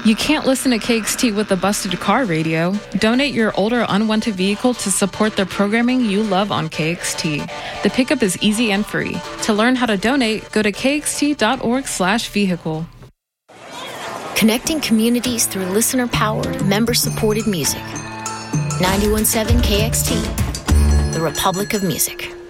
You can't listen to KXT with a busted car radio. Donate your older unwanted vehicle to support the programming you love on KXT. The pickup is easy and free. To learn how to donate, go to kxt.org/vehicle. Connecting communities through listener-powered, member-supported music. 91.7 KXT, the Republic of Music.